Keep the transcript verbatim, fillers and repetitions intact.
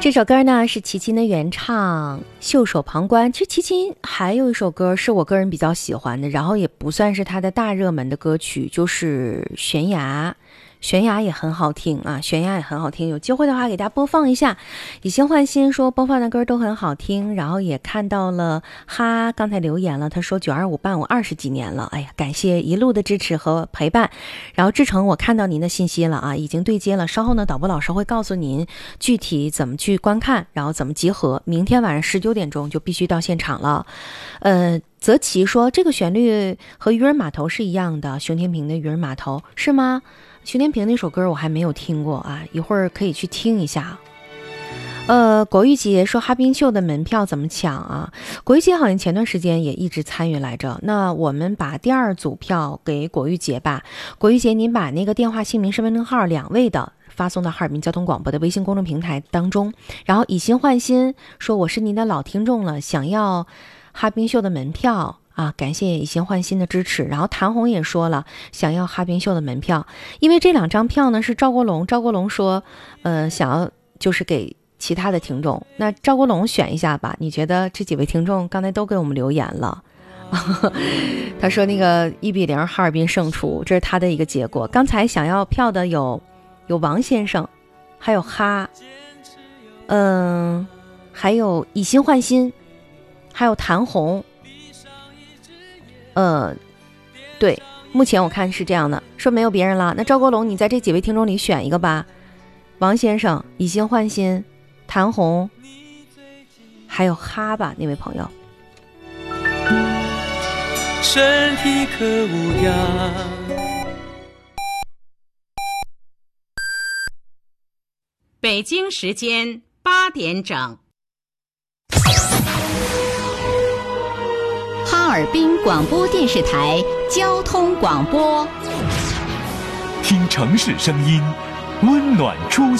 这首歌呢是齐秦的原唱《袖手旁观》。其实齐秦还有一首歌是我个人比较喜欢的，然后也不算是他的大热门的歌曲，就是《悬崖》。悬崖也很好听啊，悬崖也很好听，有机会的话给大家播放一下。以心换心说播放的歌都很好听，然后也看到了哈刚才留言了，他说九二五伴我二十几年了，哎呀，感谢一路的支持和陪伴。然后志成，我看到您的信息了啊，已经对接了，稍后呢导播老师会告诉您具体怎么去观看，然后怎么集合，明天晚上十九点钟就必须到现场了。呃泽奇说这个旋律和渔人码头是一样的，熊天平的渔人码头是吗？熊天平那首歌我还没有听过啊，一会儿可以去听一下。呃，国玉姐说哈冰秀的门票怎么抢啊？国玉姐好像前段时间也一直参与来着，那我们把第二组票给国玉姐吧。国玉姐，您把那个电话、姓名、身份证号两位的发送到哈尔滨交通广播的微信公众平台当中。然后以心换心说我是您的老听众了，想要哈冰秀的门票啊，感谢以心换心的支持。然后谭红也说了想要哈冰秀的门票，因为这两张票呢是赵国龙，赵国龙说呃想要就是给其他的听众，那赵国龙选一下吧。你觉得这几位听众刚才都给我们留言了他说那个一比零哈尔滨胜出，这是他的一个结果。刚才想要票的有有王先生，还有哈嗯，还有以心换心，还有谭红。呃，对，目前我看是这样的，说没有别人了。那赵国龙，你在这几位听众里选一个吧。王先生、以心换心、谭红，还有哈吧那位朋友。 身体可无恙。 北京时间八点整。 哈尔滨广播电视台交通广播， 听城市声音，温暖初